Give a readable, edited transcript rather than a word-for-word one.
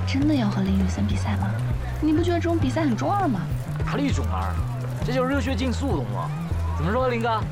真的要和林雨森比赛吗？你不觉得这种比赛很中二吗？ 哪里中二？这叫热血竞速，懂吗？怎么说，林哥？